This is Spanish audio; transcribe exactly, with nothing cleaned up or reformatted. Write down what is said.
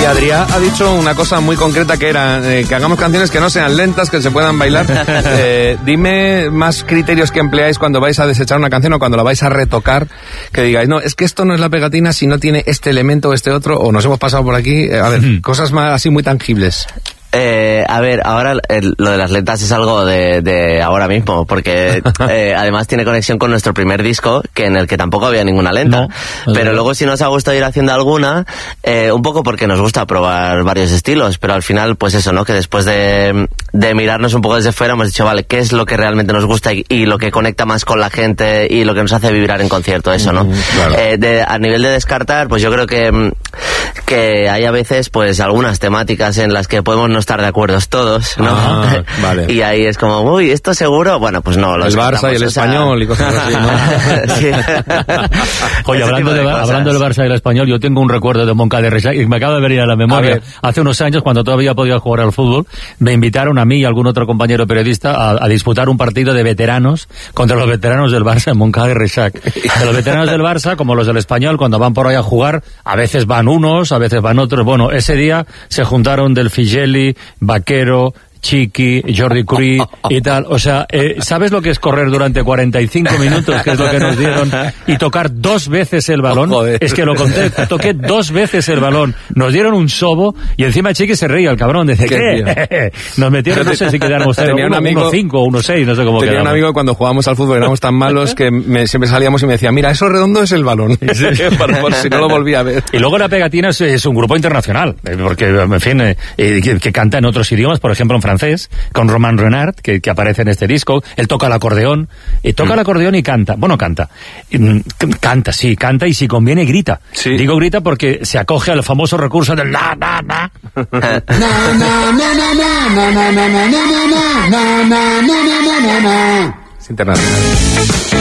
Adrià ha dicho una cosa muy concreta que era eh, que hagamos canciones que no sean lentas, que se puedan bailar. Eh, dime más criterios que empleáis cuando vais a desechar una canción o cuando la vais a retocar, que digáis, no, es que esto no es la pegatina si no tiene este elemento o este otro, o nos hemos pasado por aquí. Eh, a ver, mm. cosas más así muy tangibles. Eh, a ver, ahora el, lo de las letras es algo de, de ahora mismo, porque eh, además tiene conexión con nuestro primer disco, que en el que tampoco había ninguna lenta. No, pero luego sí nos ha gustado ir haciendo alguna, eh, un poco porque nos gusta probar varios estilos, pero al final, pues eso, ¿no? Que después de, de mirarnos un poco desde fuera hemos dicho, vale, ¿qué es lo que realmente nos gusta y, y lo que conecta más con la gente y lo que nos hace vibrar en concierto? Eso, ¿no? Mm, claro. eh, de, a nivel de descartar, pues yo creo que, que hay a veces, pues, algunas temáticas en las que podemos no estar de acuerdo todos, ¿no? Ah, vale. Y ahí es como, uy, ¿esto seguro? Bueno, pues no. El Barça y el Español y cosas así, ¿no? Sí. Oye, hablando, de, de hablando del Barça y el Español, yo tengo un recuerdo de Moncada de Reixac y me acaba de venir a la memoria. A Hace unos años, cuando todavía podía jugar al fútbol, me invitaron a mí y a algún otro compañero periodista a, a disputar un partido de veteranos contra los veteranos del Barça en Moncada de Reixac. De los veteranos del Barça, como los del Español, cuando van por ahí a jugar, a veces van unos, a veces van otros. Bueno, ese día se juntaron Del Figelli, Vaquero, Chiqui, Jordi Curí y tal, o sea, eh, ¿sabes lo que es correr durante cuarenta y cinco minutos, que es lo que nos dieron, y tocar dos veces el balón? Oh, es que lo conté, toqué dos veces el balón, nos dieron un sobo y encima Chiqui se reía, el cabrón, dice, ¿qué? ¿Qué? Nos metieron, no sé si quedamos tenía un amigo, uno cinco, uno seis, no sé cómo tenía quedamos. Un amigo que cuando jugábamos al fútbol éramos tan malos que me, siempre salíamos y me decía, mira, eso redondo es el balón, por, por si no lo volvía a ver. Y luego La Pegatina es, es un grupo internacional, porque, en fin, eh, que, que canta en otros idiomas, por ejemplo en francés, con Romain Renard, que, que aparece en este disco. Él toca el acordeón, y toca mm. el acordeón y canta. Bueno, canta. Canta, sí, canta, y si conviene grita. Sí. Digo grita porque se acoge al famoso recurso del na, na, na. Es internacional.